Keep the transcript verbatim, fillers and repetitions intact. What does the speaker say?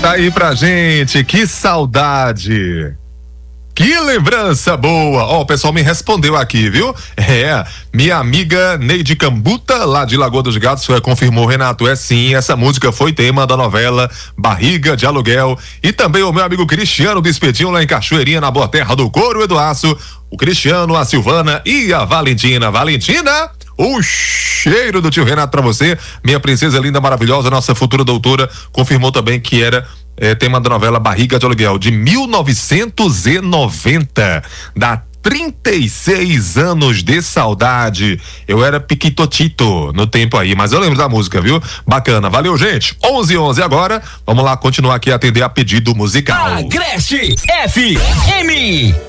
Canta aí pra gente, que saudade. Que lembrança boa! Ó, oh, o pessoal me respondeu aqui, viu? É, minha amiga Neide Cambuta, lá de Lagoa dos Gatos, confirmou, Renato, é sim, essa música foi tema da novela Barriga de Aluguel. E também o meu amigo Cristiano do Espetinho, lá em Cachoeirinha, na boa terra do couro e do aço. O Cristiano, a Silvana e a Valentina. Valentina, o cheiro do tio Renato pra você, minha princesa linda, maravilhosa, nossa futura doutora, confirmou também que era É, tema da novela Barriga de Aluguel, de mil novecentos e noventa. Dá trinta e seis anos de saudade. Eu era piquitotito no tempo aí, mas eu lembro da música, viu? Bacana, valeu, gente. onze e onze agora. Vamos lá continuar aqui a atender a pedido musical. Agreste F M.